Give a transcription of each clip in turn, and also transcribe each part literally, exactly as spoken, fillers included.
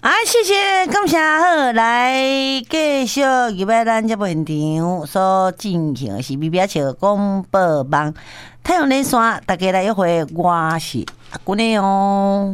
啊，谢谢，感谢好，来继续入来咱节目现场所进行的是咪咪笑广播网太阳连线，大家来一回，我是阿姑娘哦。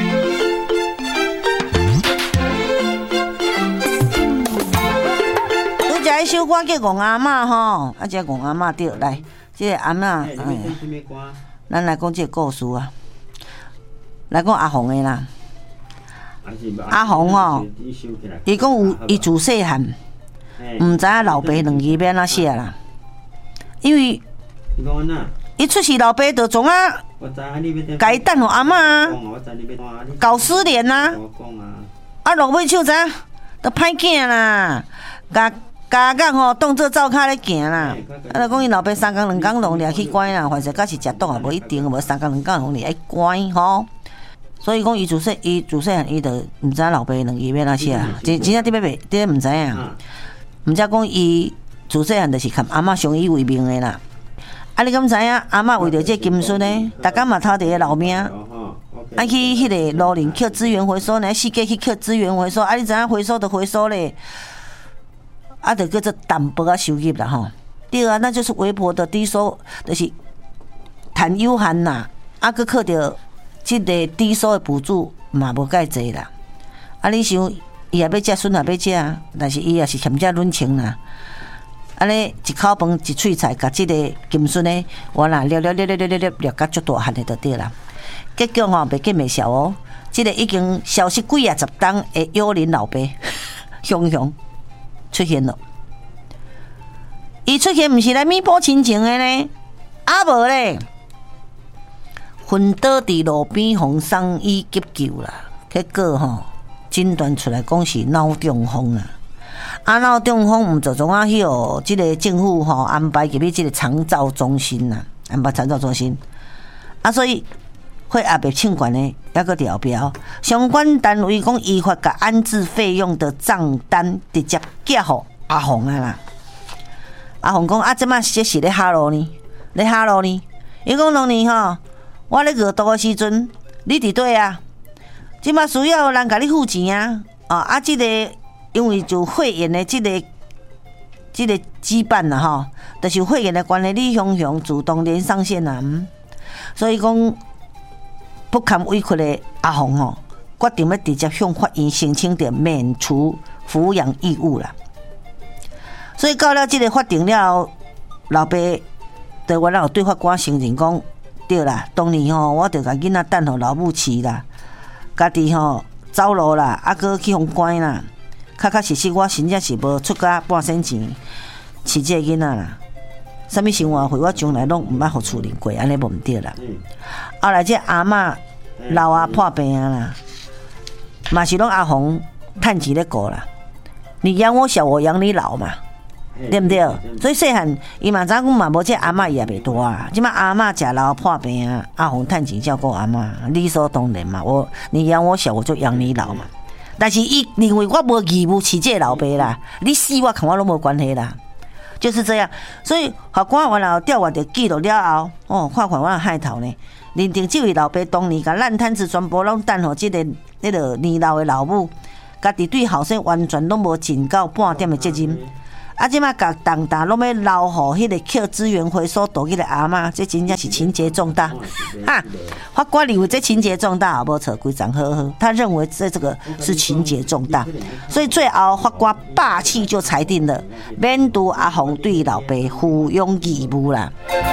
拄只一首歌叫《戆阿嬷》吼，啊，这戆阿嬷对，来，这个阿嬷，嗯，咱来讲这个故事啊，来讲阿红的啦。阿红吼，伊讲有伊自细汉，毋知影老爸两字要安怎写啦，因为伊出世老爸就总啊，甲伊等互阿嬷啊，搞失联啊，啊落尾手知影，都歹囝啦，甲家讲吼当做灶骹咧行啦，啊就讲伊老爸三工两工拢掠去关啦，反正假是食毒也无一定，无三工两工拢掠去关吼。所以讲，伊自细伊自细汉，伊就毋知老爸两字要安怎写啊，真真正伫要袂，伫毋知影。毋则讲伊自细汉就是甲阿嬷相依为命的啦。啊，你敢知影？阿嬷为着这金孙呢，逐工嘛偷伫个留命，啊去迄个路林捡资源回收呢，四界去捡资源回收。啊，你知影回收就回收咧，啊，就叫做淡薄啊收入啦吼。对啊，那就是微薄的低收，就是谈有限呐，啊，佮靠着。即个低收的补助嘛无介济啦，啊！你想伊也要食，孙也要食，但是伊也是欠这人情啦。安尼一口饭一喙菜，甲即个金孙呢，我啦聊聊聊聊聊聊聊聊甲足大汉的就对啦。结果吼袂见袂消哦，即、这个已经消失几啊十档的幽灵老爸，熊熊出现了。伊出现毋是来弥补亲情的呢，啊无咧。昏倒伫路边，互送医急救啦。结果吼，诊断出来讲是脑中风啦。啊，脑中风毋就总啊，迄个即个政府吼安排入去即个长照中心啦，安排长照中心。啊，所以血压袂称悬呢，抑个调标。相关单位讲依法甲安置费用的账单直接寄互阿红啊啦。阿红讲啊，即摆这是咧哈罗呢，咧哈罗呢。伊讲当年吼。我咧热度的时阵，你伫对啊？即马需要人甲你付钱啊！哦啊，即、这个因为就会员的即、这个即、这个羁绊啦吼，就是会员的关系，你雄雄主动连上线啊，嗯、所以讲不堪委屈的阿红吼，决定要直接向法院申请着免除抚养义务啦。所以到了即个法庭了，老爸就原来有对法官承认讲。对啦，当年吼，我着甲囡仔等互老母饲啦，家己吼走路啦，啊，搁去互关啦，确确实实我真正是无出甲半仙钱饲这个囡仔啦。啥物生活费我从来拢毋捌互处理过，安尼无毋对啦。后来这阿嬷老啊破病啊啦，嘛是拢阿红趁钱咧顾啦。你养我小，我养你老嘛。对不对？所以细汉伊嘛知影讲嘛无这阿嬷伊也袂大啊。即摆阿嬷食老破病啊，阿红趁钱照顾阿嬷，理所当然嘛。我你养我小，我就养你老嘛。但是伊认为我无义务饲这老爸啦，你死我跟我拢无关系啦，就是这样。所以法官原来调阅着记录了后，哦，看看我的害头呢，认定这位老爸当年甲烂摊子全部拢等互即个迄个年老的老母，家己对后生完全拢无尽到半点的责任。啊！即摆甲重大拢要留互迄个捡资源回收倒去的阿嬷，这真正是情节重大。哈！法官认为这情节重大，无错，规章呵呵。他认为这这个是情节重大，所以最后法官霸气就裁定了免除阿红对老爸抚养义务啦。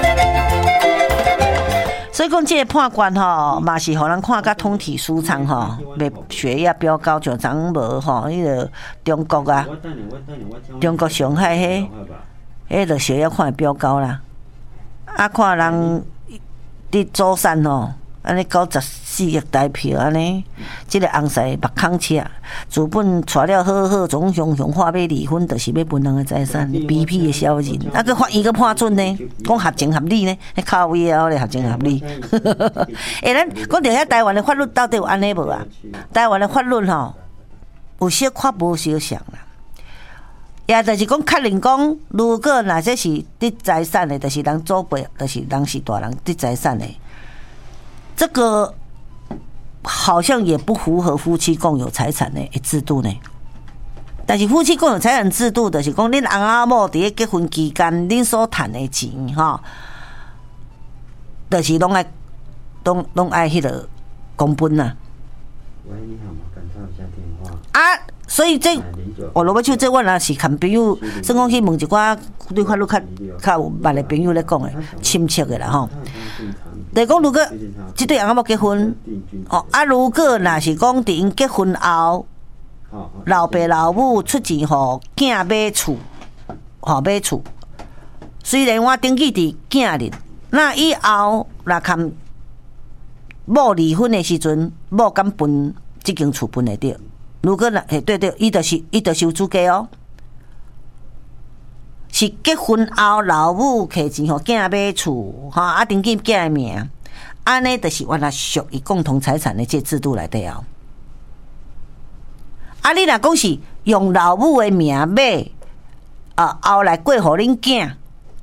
所以讲，这个判决吼，嘛是互人看甲通体舒畅吼，袂血压飙高就长无吼，迄个中国啊，中国上海迄，迄个血压看会飙高啦。啊，看人伫舟山吼，安尼九十四亿台票安尼，即、这个红婿目孔赤，资本带了好好，总雄雄话要离婚，就是要分人的财产，卑鄙的小人。啊，个法院个判准呢，讲合情合理呢，迄靠位后咧合情合理。诶，咱讲到遐台湾的法律到底有安尼无啊？台湾的法律吼，有小可无小像啦。也就是讲，确认讲，如果若这是得财产的，就是人祖辈，就是人是大人得财产的。这个好像也不符合夫妻共有财产的制度呢。但是夫妻共有财产制度，就是讲恁翁仔某伫结婚期间，恁所赚的钱吼，就是拢爱拢拢爱迄个公分呐。 喂，你好吗？赶上一下电话。 啊，所以这我罗伯秋这我若是看朋友，算讲去问一寡对法律较较有捌的朋友咧讲的，亲切的啦吼。就是讲，如果这对翁仔某结婚，哦啊，如果若是讲伫因结婚后。老爸老母出钱互囝买厝，互买厝。虽然我登记伫囝哩，那以后若看某离婚的时阵，某敢分即间厝分会着？如果若嘿对对，伊就是伊就是有资格哦。是结婚后老母摕钱互囝买厝，吼啊登记囝的名，安尼就是原来属于共同财产的这制度内底哦。啊！你若讲是用老母的名买，啊后来过互恁囝，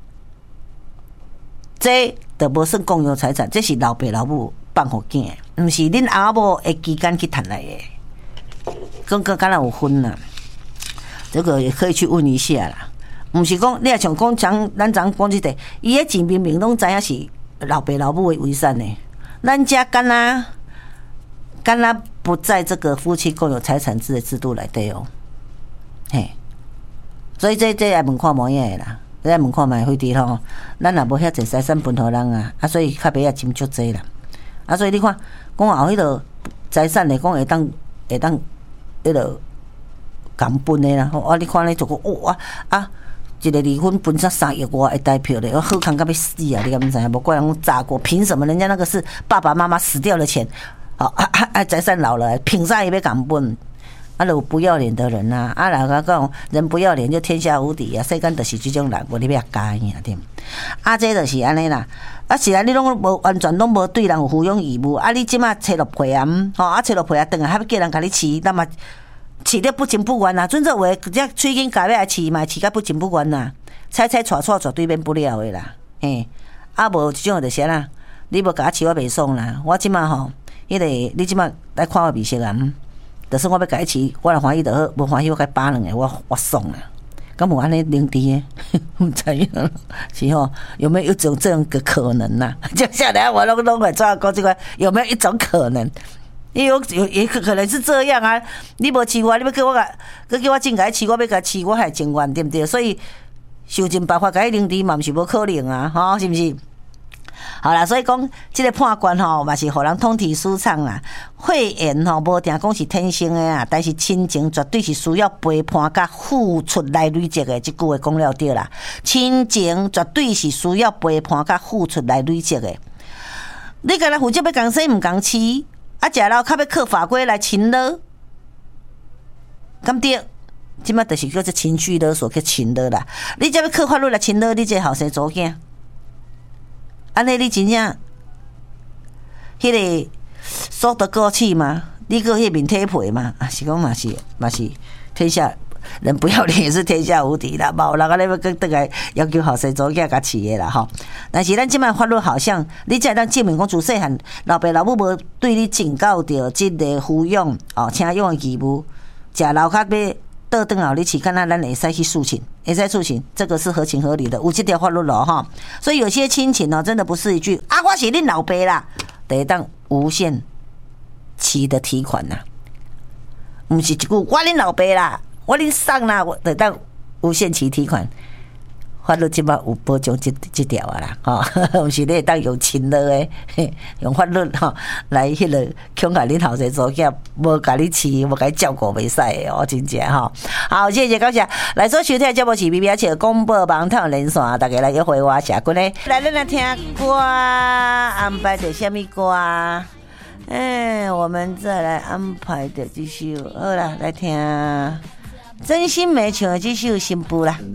这就无算共有财产，这是老爸老母放互囝，毋是恁翁仔某的期间去赚来的。讲个敢若有分啦，这个也可以去问一下啦。毋是讲你也像讲讲咱昨讲即个，伊迄钱明明拢知影是老爸老母的遗产呢，咱遮敢若敢若不在这个夫妻共有财产制的制度内底哦，嘿，所以这这来问看模样的啦，这来问看卖会伫吼，咱也无遐济财产分互人啊，啊，所以较袂遐斟足济啦，啊，所以你看，讲后迄个财产来讲会当会当迄个共分的啦，啊，你看咧就讲哦啊啊，一个离婚分才三亿外的代票咧，我好康到要死啊！你敢不知影？无怪人炸过，凭什么人家那个是爸爸妈妈死掉的钱？哦，啊啊！财产老了，凭啥伊要共分？啊，有不要脸的人啊！啊，人家讲人不要脸就天下无敌啊！世间就是这种人，无你要改呀，对。啊，这就是安尼啦。啊，是啊，你拢无完全拢无对人有抚养义务。啊，你即马找落皮啊，吼啊，找落皮啊，等下还要叫人甲你饲，那么饲得不情不愿呐。准则话，只喙紧夹要来饲嘛，饲甲不情不愿呐。猜猜错错绝对免不了的啦。嘿，啊，无即种就是啦，你无甲我饲我袂爽啦。我即马吼。迄个，你即摆来看我面色啊？就算我要改饲，我若欢喜就好，无欢喜我该扒两个，我我爽啊！敢有安尼灵智诶？唔知影，是吼？有没有一种这样的可能呐、啊？接下来我拢拢会抓讲这个，有没有一种可能？也有有也可能是这样啊！你无饲我，你要叫我个，佮叫我真改饲，我要甲饲，我还情愿对不对？所以想尽办法改灵智嘛，毋是无可能啊！吼，是毋是？好啦，所以讲这个判官吼，嘛是互人通体舒畅啦。慧眼吼，无定讲是天生的啊，但是亲情绝对是需要陪伴甲付出来累积的。这句话讲了对啦，亲情绝对是需要陪伴甲付出来累积的。你干那负责要讲生唔讲饲，啊，食了较要靠法规来侵勒，咁对？即摆就是叫做情绪勒索，叫侵勒啦。你才要靠法律来侵勒你这后生祖囝。安尼你真正，迄个所得过去嘛？你个迄面体皮嘛？啊，是讲嘛是嘛是天下人不要脸也是天下无敌啦，无人安尼要跟倒来要求后生祖囝甲饲的啦吼。但是咱即摆法律好像，你才当证明讲自细汉老爸老母无对你尽到着即个抚养哦、请养的义务，食老卡要倒转后你饲，看咱咱会使去诉请，会使诉请，这个是合情合理的，有这条法律咯哈。所以有些亲情哦，真的不是一句啊，我是恁老爸啦，得当无限期的提款呐，不是一句我恁老爸啦，我恁送啦，我得当无限期提款。法律即摆有保障这这条啊啦，吼，毋是你会当用亲勒诶，用法律吼来迄个强甲恁后生祖囝，无甲你饲，无甲你照顾袂使诶哦，真正吼。好，谢谢感谢来所收听节目是 B B 而且广播网透连线，大家来约会我谢君咧，来咱来听歌，安排着什么歌？哎，我们再来安排的这首，好啦，来听真心美唱的这首《新妇》啦。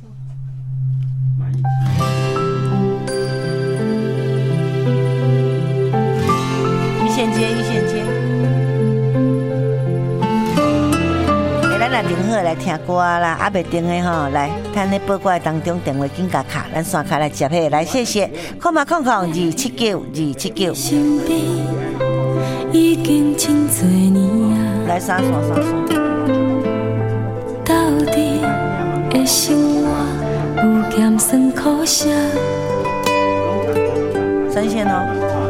一线接一线接，来咱来订好来听歌啦，啊袂订的吼，来咱咧报歌当中电话紧甲卡，咱线卡来接起来，谢谢，空嘛空空二七九二七九。 已经真多年啊。 来三刷三刷。 到底的生活有咸酸苦涩。 三线哦。